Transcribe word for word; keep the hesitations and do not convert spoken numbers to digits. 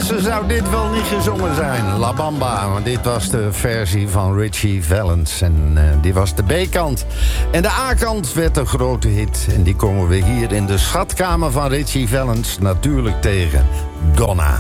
mensen zou dit wel niet gezongen zijn. La Bamba, want dit was de versie van Richie Valens. En uh, die was de B-kant. En de A-kant werd een grote hit. En die komen we hier in de schatkamer van Richie Valens natuurlijk tegen. Donna.